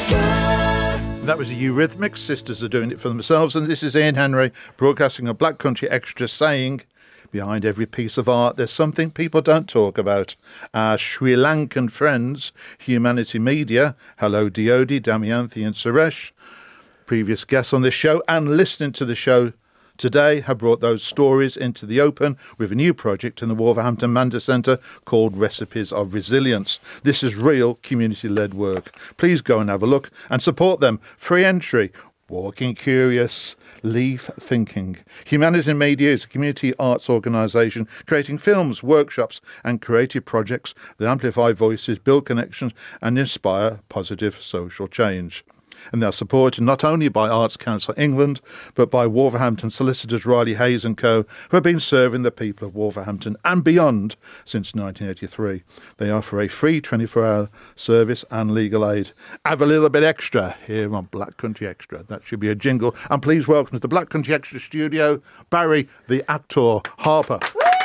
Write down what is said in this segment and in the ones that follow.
That was the Eurythmics. Sisters are doing it for themselves. And this is Ian Henry broadcasting on Black Country Extra saying, behind every piece of art, there's something people don't talk about. Our Sri Lankan friends, Humanity Media, hello Diodi, Damayanti and Suresh, previous guests on this show, and listening to the show today have brought those stories into the open with a new project in the Wolverhampton Manda Centre called Recipes of Resilience. This is real community-led work. Please go and have a look and support them. Free entry. Walking Curious, Leave Thinking. Humanity Media is a community arts organisation creating films, workshops and creative projects that amplify voices, build connections and inspire positive social change. And they're supported not only by Arts Council England, but by Wolverhampton solicitors Riley Hayes and Co, who have been serving the people of Wolverhampton and beyond since 1983. They offer a free 24-hour service and legal aid. Have a little bit extra here on Black Country Extra. That should be a jingle. And please welcome to the Black Country Extra studio, Barry the actor Harper.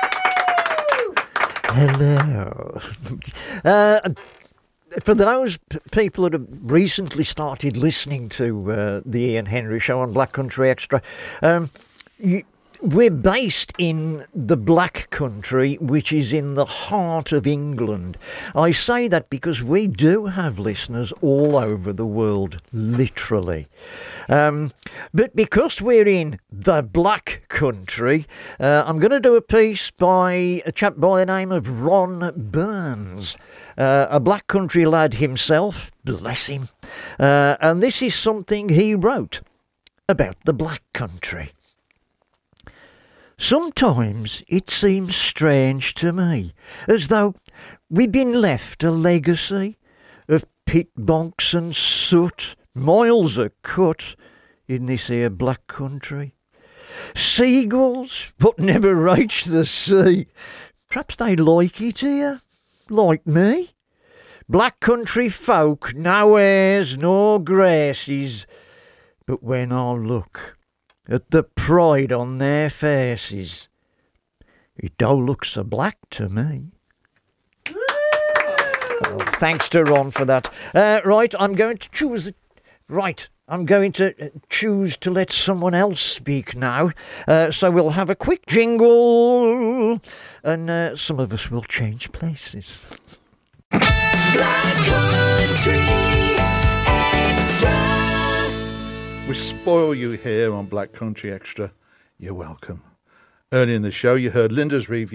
Hello. For those people that have recently started listening to the Ian Henry Show on Black Country Extra, we're based in the Black Country, which is in the heart of England. I say that because we do have listeners all over the world, literally. But because we're in the Black Country, I'm going to do a piece by a chap by the name of Ron Burns. A Black Country lad himself, bless him. And this is something he wrote about the Black Country. Sometimes it seems strange to me, as though we've been left a legacy of pit bonks and soot, miles a cut in this here Black Country. Seagulls, but never reach the sea. Perhaps they like it here. Like me. Black Country folk, no airs nor graces, but when I look at the pride on their faces, it don't look so black to me. Oh, thanks to Ron for that. Right, I'm going to choose to let someone else speak now. So we'll have a quick jingle, and some of us will change places. Black Country Extra. We spoil you here on Black Country Extra. You're welcome. Earlier in the show, you heard Linda's review